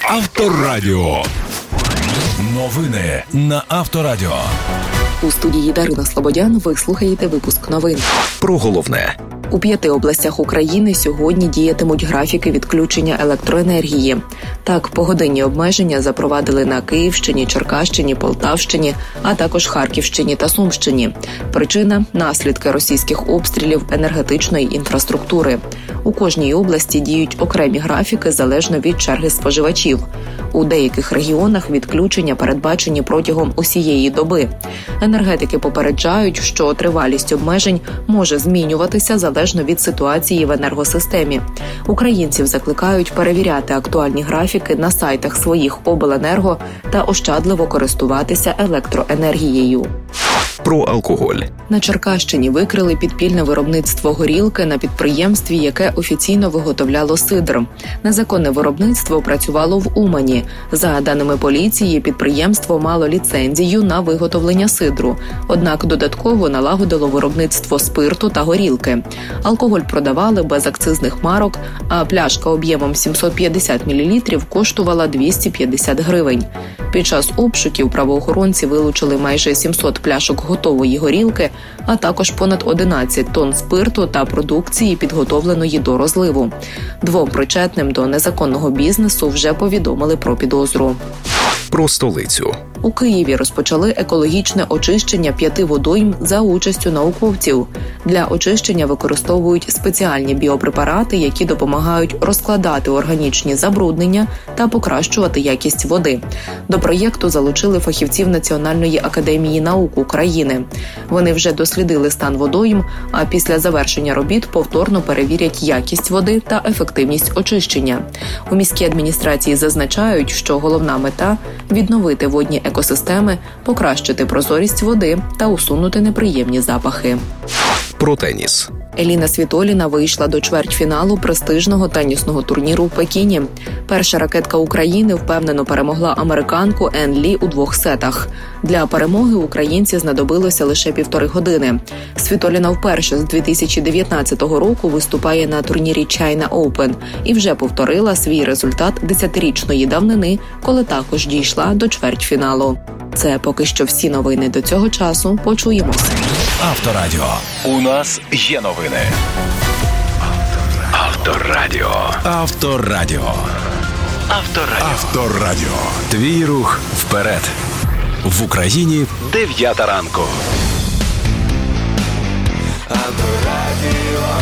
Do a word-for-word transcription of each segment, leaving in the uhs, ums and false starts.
Авторадіо. Новини на Авторадіо. У студії Дарина Слободян ви слухаєте випуск новин. Про головне. У п'яти областях України сьогодні діятимуть графіки відключення електроенергії. Так, погодинні обмеження запровадили на Київщині, Черкащині, Полтавщині, а також Харківщині та Сумщині. Причина – наслідки російських обстрілів енергетичної інфраструктури. У кожній області діють окремі графіки залежно від черги споживачів. У деяких регіонах відключення передбачені протягом усієї доби. Енергетики попереджають, що тривалість обмежень може змінюватися залежно від ситуації в енергосистемі. Українців закликають перевіряти актуальні графіки на сайтах своїх обленерго та ощадливо користуватися електроенергією. Про алкоголь. На Черкащині викрили підпільне виробництво горілки на підприємстві, яке офіційно виготовляло сидр. Незаконне виробництво працювало в Умані. За даними поліції, підприємство мало ліцензію на виготовлення сидру. Однак додатково налагодило виробництво спирту та горілки. Алкоголь продавали без акцизних марок, а пляшка об'ємом сімсот п'ятдесят мілілітрів коштувала двісті п'ятдесят гривень. Під час обшуків правоохоронці вилучили майже сімсот пляшок готової горілки, а також понад одинадцять тонн спирту та продукції, підготовленої до розливу. Двом причетним до незаконного бізнесу вже повідомили про підозру. Про столицю. У Києві розпочали екологічне очищення п'яти водойм за участю науковців. Для очищення використовують спеціальні біопрепарати, які допомагають розкладати органічні забруднення та покращувати якість води. До проєкту залучили фахівців Національної академії наук України. Вони вже дослідили стан водойм, а після завершення робіт повторно перевірять якість води та ефективність очищення. У міській адміністрації зазначають, що головна мета – відновити водні екосистеми, покращити прозорість води та усунути неприємні запахи. Про теніс. Еліна Світоліна вийшла до чвертьфіналу престижного тенісного турніру в Пекіні. Перша ракетка України впевнено перемогла американку Ен Лі у двох сетах. Для перемоги українці знадобилося лише півтори години. Світоліна вперше з дві тисячі дев'ятнадцятого року виступає на турнірі China Open і вже повторила свій результат десятирічної давнини, коли також дійшла до чвертьфіналу. Це поки що всі новини до цього часу. Почуємося. Авторадіо. У нас є новини. Авторадіо. Авторадіо. Авторадіо. Авторадіо. Твій рух вперед. В Україні дев'ята ранку. Авторадіо.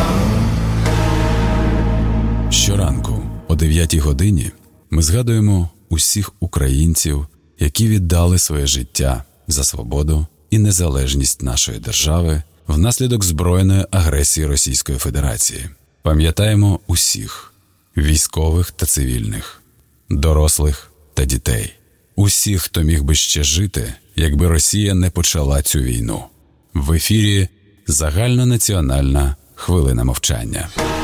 Щоранку о дев'ятій годині ми згадуємо усіх українців, які віддали своє життя за свободу і незалежність нашої держави внаслідок збройної агресії Російської Федерації. Пам'ятаємо усіх – військових та цивільних, дорослих та дітей. Усіх, хто міг би ще жити, якби Росія не почала цю війну. В ефірі загальнонаціональна хвилина мовчання.